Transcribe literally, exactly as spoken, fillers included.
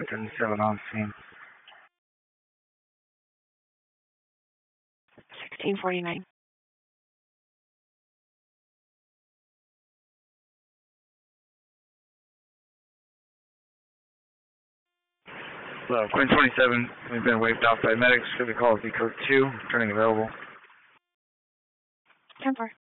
four thirty-seven on scene. sixteen forty-nine. Hello, Queen twenty-seven, we've been waved off by medics. Should we call Z code two, turning available? ten four.